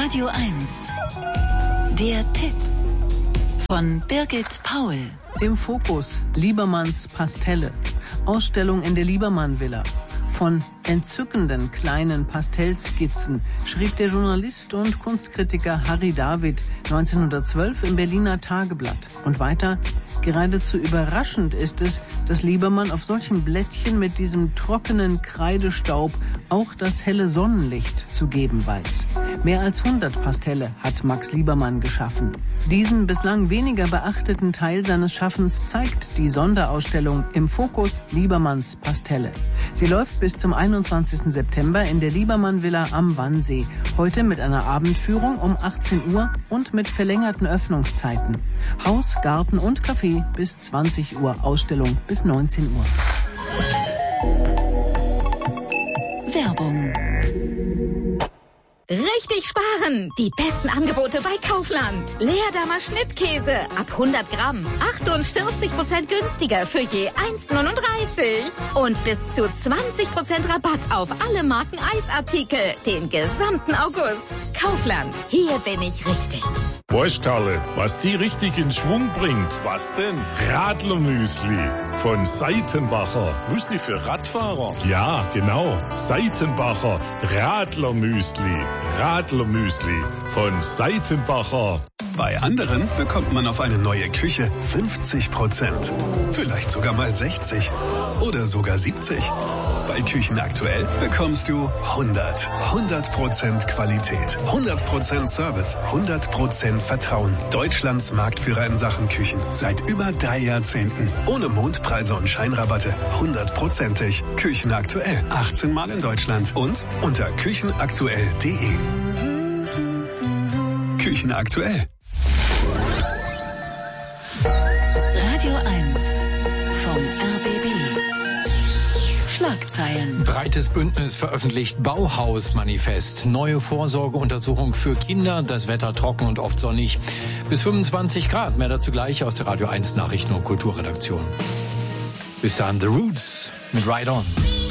Radio 1. Der Tipp von Birgit Paul. Im Fokus Liebermanns Pastelle. Ausstellung in der Liebermann-Villa. Von entzückenden kleinen Pastellskizzen schrieb der Journalist und Kunstkritiker Harry David 1912 im Berliner Tageblatt. Und weiter, geradezu überraschend ist es, dass Liebermann auf solchen Blättchen mit diesem trockenen Kreidestaub auch das helle Sonnenlicht zu geben weiß. Mehr als 100 Pastelle hat Max Liebermann geschaffen. Diesen bislang weniger beachteten Teil seines Schaffens zeigt die Sonderausstellung Im Fokus Liebermanns Pastelle. Sie läuft bis zum 21. September in der Liebermann-Villa am Wannsee. Heute mit einer Abendführung um 18 Uhr und mit verlängerten Öffnungszeiten. Haus, Garten und Café bis 20 Uhr, Ausstellung bis 19 Uhr. Werbung. Richtig sparen! Die besten Angebote bei Kaufland. Leerdammer Schnittkäse ab 100 Gramm. 48% günstiger für je 1,39. Und bis zu 20% Rabatt auf alle Marken Eisartikel. Den gesamten August. Kaufland. Hier bin ich richtig. Weißt Karle, was die richtig in Schwung bringt? Was denn? Radlermüsli von Seitenbacher. Müsli für Radfahrer? Ja, genau. Seitenbacher Radlermüsli. Radlermüsli von Seitenbacher. Bei anderen bekommt man auf eine neue Küche 50%. Vielleicht sogar mal 60. Oder sogar 70. Bei Küchen aktuell bekommst du 100. 100% Qualität. 100% Service. 100% Vertrauen. Deutschlands Marktführer in Sachen Küchen. Seit über 3 Jahrzehnten. Ohne Mondpreise und Scheinrabatte. 100%ig. Küchen aktuell. 18 Mal in Deutschland. Und unter küchenaktuell.de. Küchen aktuell. Radio 1 vom RBB. Schlagzeilen. Breites Bündnis veröffentlicht Bauhausmanifest. Neue Vorsorgeuntersuchung für Kinder. Das Wetter trocken und oft sonnig. Bis 25 Grad. Mehr dazu gleich aus der Radio 1 Nachrichten- und Kulturredaktion. Bis dann The Roots mit Ride On.